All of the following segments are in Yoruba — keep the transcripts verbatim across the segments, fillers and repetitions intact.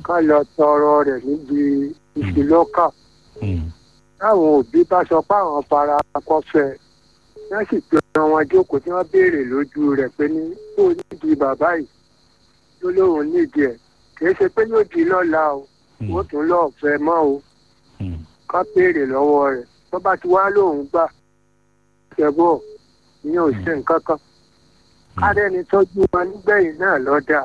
ká lọ tọrọ rẹ̀ níbi ìfilọ́kà. táwọn òbí bá sọ pé àwọn fara kọfẹ́ wọ́n sì pe wọn jókòó tí wọ́n béèrè lójú rẹ̀ pé ní kó nídìí bàbá yìí tó lóun nídìí ẹ̀ kì í ṣe pé yóò di lọ́la o ó tún lọ́ọ́ fẹ́ mọ́ o ká béèrè lọ́wọ́ rẹ̀ tó bá ti wá lóun gbà ṣẹ́gbọ́ ìyẹn ò ṣe nǹkan kan kárẹ́ni tọ́jú wọn nígbẹ̀yìn náà lọ́dà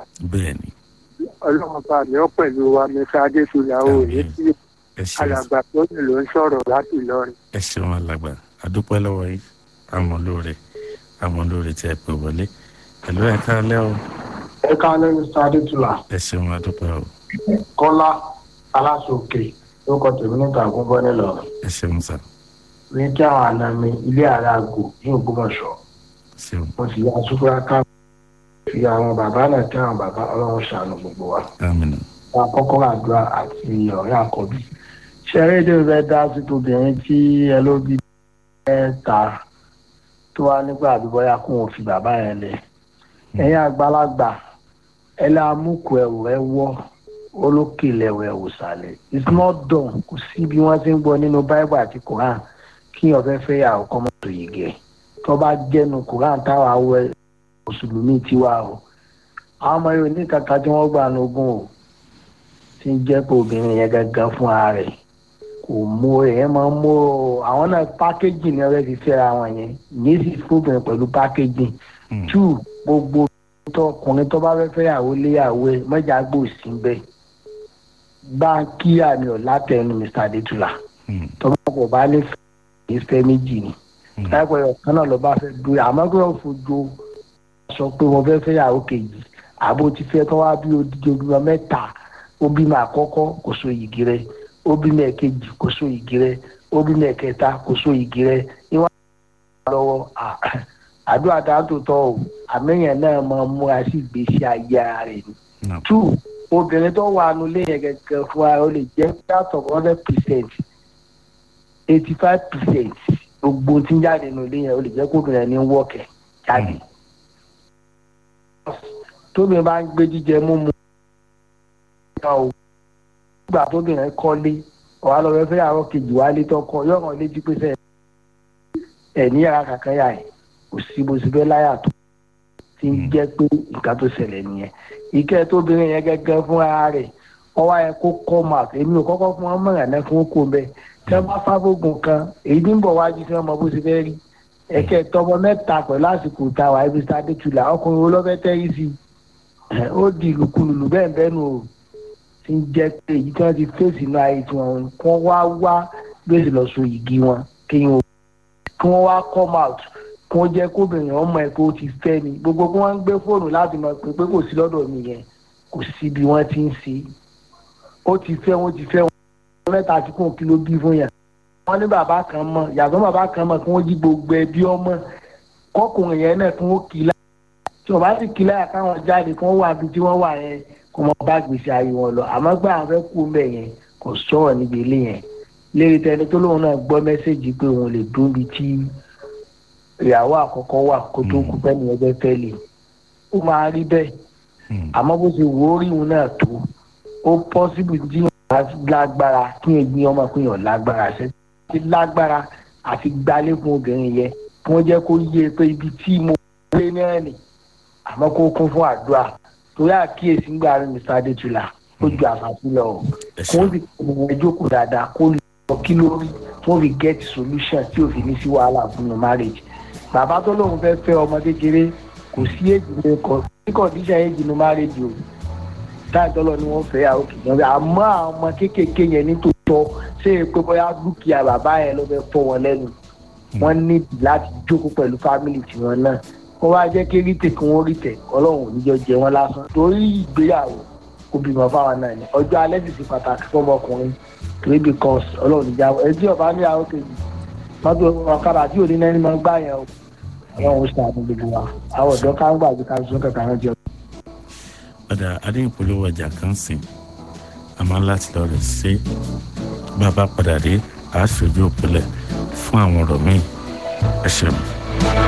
ọlọ́run bá mi ọ́ pẹ̀lú wa mẹ́ta adéṣúlá o ní tí alàgbà tó ní ló ń sọ̀rọ̀ láti Ìlọrin. ẹ ṣeun alàgbà àdúpẹ́ lọ́wọ́ yìí àmọ́lóore àmọ́lóore tí ẹ pè wọlé pẹ̀lú ẹ káalẹ́ o. ẹ káalẹ́ mẹ́ta adéṣúlá. ẹ ṣeun àdúpẹ́ o. kọ́lá aláṣọkè ló kọ tèmi níta àgúnbọ́ nílọ. ẹ ṣeun sá. ní kí àwọn àna mi ilé àrà àgò ní Ògbómọ̀ṣọ́ mo sì yá súpúrà ká fi àwọn bàbá náà kí àwọn bàbá ọlọ́run ṣàánú gbogbo wa. àmín. àkọ́kọ́ àdúrà àti ọ̀rẹ́ àkọ́bí. ṣẹ́rẹ́ èdè rẹ̀ dá sí obìnrin tí ẹ ló bí mẹ́ta tó wá nígbà àbíbọ́yá kó wọn fi bàbá yẹn lẹ̀. ẹ̀yin àgbàlagbà ẹ lè amúkù ẹ̀wù rẹ wọ́ olókè lẹ̀wù ẹ̀wù sàlẹ̀. it's not done kò sí bí wọ́n ti ń gbọ́ nínú Bible àti Quran kí ọ̀fẹ́ fẹ́ yà ọkọ mọ́tò yìí gẹ̀ tó bá jẹ́nu Quran táwa wẹ mùsùlùmí tiwa o àwọn ọmọ yóò ní kàkà tí wọ́n gbà lógún o tí ń jẹ́ pé obìnrin yẹn gangan fún ara rẹ̀ kò mú ẹ̀ máa ń mú o àwọn náà pákéjì ni ọ̀rẹ́ fi fẹ́ra wọn yẹn yìí sì fóbìnrin pẹ̀lú pákéjì two gbogbo ọkùnrin tó bá fẹ́ fẹ́yàwó léyàwó ẹ̀ mẹ́jà gbò sí bẹ́ẹ̀ báńkì àmì ọ̀làtẹ̀nu Mr. Adétúlà tó bá kò bá lè fẹ́ ìfẹ́ méjì ni láìpẹ́ ọ̀kan náà ló bá fẹ́ dúró àmọ́ pé wọ́n fojú sọ pé wọ́n fẹ́ fẹ́ yàwó kejì àbó ti fẹ́ tó wá bí odidi obìnrin mẹ́ta ó bímọ àkọ́kọ́ kò so yìgì rẹ̀ ó bímọ ẹ̀kejì kò so yìgì rẹ̀ ó bímọ ẹ̀kẹta kò so yìgì rẹ̀ níwọ̀n lọ́wọ́ àdúrà dáàtò tọ́ o àmẹ́yẹn náà máa múra sí ìgbésí ayé ara rẹ̀ ni. two obìnrin tó wà nulẹ̀ yẹn gẹ́gẹ́ fún wa ó lè jẹ́ out of hundred percent eighty five percent gbogbo tí ń jáde nínú ilé yẹn ó lè jẹ́ kó obìnrin ní wọ́ọ̀kẹ̀ jáde. tóbìnrin bá ń gbé jíjẹ múmu nígbà tóbìnrin kọ́lé ọ̀hà lọ́wọ́ fẹ́ àárọ̀ kejì wálé tọkọ yọ̀ràn létí pé sẹ́yìn ẹ̀ ní yàrá kankan yà ẹ̀ kò sí bó ṣe fẹ́ láyà tó ti ń jẹ́ pé nǹkan tó ṣẹlẹ̀ nìyẹn. ìkẹ́ tóbìnrin yẹn gẹ́gẹ́ fún ara rẹ̀ ọwọ́ ẹ̀ kó kọ́ mà èmi ò kọ́kọ́ fún wọn mọ̀ràn náà fún kó bẹ́ẹ̀ tí wọ́n bá fábógun kan èyí ní bọ̀ wájú tí wọ́n mọ bó ṣe fẹ́ rí ẹ̀kẹ́ tọmọ mẹ́ta pẹ̀lú àsìkò táwa ibi Mr. Adétúlà ọkùnrin olófẹ́ tẹ́rí sí i ó di ìlùkulùlù bẹ́ẹ̀ bẹ́ẹ̀ nù o ti ń jẹ́ pé èyí tí wọ́n ti fèsì inú ayé tí wọ́n kọ́ wá wá gbèsè lọ so igi wọn kí wọ́n wá come out kí wọ́n jẹ́ kóbìnrin ọmọ ẹ̀ pé ó ti fẹ́ ni gbogbo kí wọ́n ń gbé fóònù láti mọ̀ pé pé kò sí lọ́dọ̀ mi yẹn kò sí bí wọ́n ti ń ṣe ó ti fẹ́ wọ́n ti fẹ́ wọ́n mẹ́ta tí kò kí ló bí fún yẹn wọ́n ní bàbá kan mọ̀ yàtọ̀ bàbá kan mọ̀ kí wọ́n jí gbogbo ẹbí ọmọ kọkùnrin yẹn náà kí wọ́n kí láyà tí wọ́n bá sì kí láyà káwọn jáde kí wọ́n wà bí tí wọ́n wà yẹn kó mọ bá gbèsè ayé wọn lọ àmọ́ gbà àwọn fẹ́ kú mbẹ̀ yẹn kò sọ̀rọ̀ níbi ilé yẹn lérí tẹni tó lóun náà gbọ́ mẹ́sẹ̀gì pé òun lè dún bí tí ìyàwó àkọ́kọ́ wà kó tó kú pẹ́ nìyẹn fẹ́ fẹ́ lè ó máa rí bẹ́ẹ̀ àmọ́ bó ṣe wò ó rí òun náà tó ó pọ́sibù tí wọ́n lágbára kí ẹ gbin ọmọ pé yàn lágbára ṣe ti lágbára àti gbalé fún obìnrin yẹn kí wọ́n jẹ́ kó yé pé ibi tí mo lé náà nì àmọ́ kó kún fún àdúrà torí àkíyèsí ńgbà rí Mr. Adétúlà ó ju àfàsí lọ kó sì kó jókòó dáadáa kó lọ kí lórí tó fi get solution tí ò fi ní sí wàhálà fún un marriage bàbá tó lóun fẹ́ fẹ́ ọmọ kékeré kò sí èjì ní kọ sí condition èjì ní marriage o táì tọ́lọ ni wọ́n fẹ́ àwọn kìí àmọ́ àwọn ọmọ kéékèèké yẹn ní tòótọ́ ṣé é pé bóyá dúkìá bàbá yẹn ló fẹ́ fọ́ wọn lẹ́nu wọ́n ní láti jókòó pẹ̀lú family tiwọn náà wọ́n wá jẹ́ kí rítẹ̀ kí wọ́n rítẹ̀ ọlọ́run ò ní jọ jẹ wọ́n lásán torí ìgbéyàwó kò bímọ fáwọn náà ni ọjọ́ alẹ́ sì ṣe pàtàkì fọmọkùnrin torí because ọlọ́run níjà ẹtí ọba ní àwọn kejì mọ́tò ọ̀kadà tí òní náà ní máa ń gbà yẹn o ọlọ́run ó ṣàánú gbogbo wa àwọn ọ̀dọ́ ká ń gbàgbé ká sún kankan náà jẹ. ọ̀dà adéyìnpolówó ọjà kan sìn àmọ́ láti lọ rẹ̀ ṣe bàbá padà dé àṣojú òpìlẹ̀ fún àwọn ọ̀rọ̀ míì ẹ ṣeun.